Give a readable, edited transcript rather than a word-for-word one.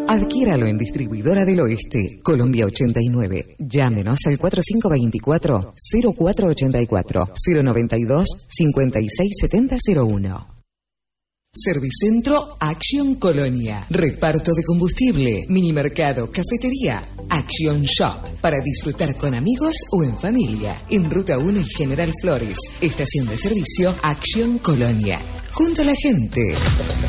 Adquiéralo en Distribuidora del Oeste, Colombia 89. Llámenos al 4524-0484, 092-567001. Servicentro Action Colonia. Reparto de combustible, minimercado, cafetería. Action Shop. Para disfrutar con amigos o en familia. En Ruta 1 y General Flores. Estación de servicio Action Colonia. Junto a la gente.